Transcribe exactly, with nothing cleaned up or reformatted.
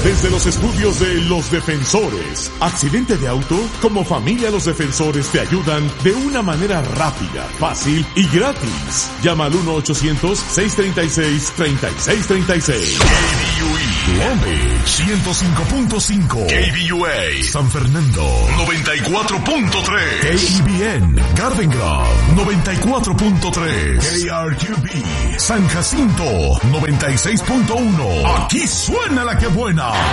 Desde los estudios de Los Defensores. ¿Accidente de auto? Como familia Los Defensores te ayudan de una manera rápida, fácil y gratis. Llama al uno ochocientos, seiscientos treinta y seis, treinta y seis treinta y seis. K B U E Long Beach ciento cinco punto cinco. K B U A San Fernando noventa y cuatro punto tres. K E B N Garden Grove noventa y cuatro punto tres. K R Q B San Jacinto noventa y seis punto uno. Aquí suena la que buena.